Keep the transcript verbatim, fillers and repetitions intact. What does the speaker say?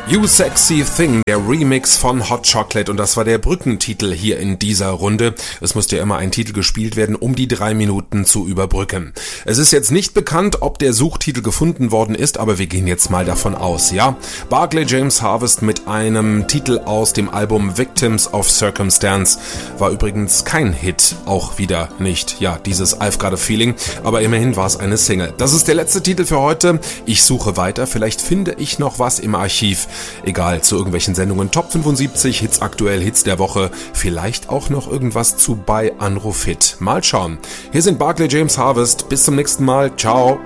You Sexy Thing, der Remix von Hot Chocolate, und das war der Brückentitel hier in dieser Runde. Es musste ja immer ein Titel gespielt werden, um die drei Minuten zu überbrücken. Es ist jetzt nicht bekannt, ob der Suchtitel gefunden worden ist, aber wir gehen jetzt mal davon aus, ja? Barclay James Harvest mit einem Titel aus dem Album Victims of Circumstance war übrigens kein Hit, auch wieder nicht, ja, dieses I've Got a Feeling, aber immerhin war es eine Single. Das ist der letzte Titel für heute. Ich suche weiter, vielleicht finde ich noch was im Archiv. Egal, zu irgendwelchen Sendungen Top fünfundsiebzig, Hits aktuell, Hits der Woche, vielleicht auch noch irgendwas zu bei Anruf Hit. Mal schauen. Hier sind Barclay James Harvest. Bis zum nächsten Mal. Ciao.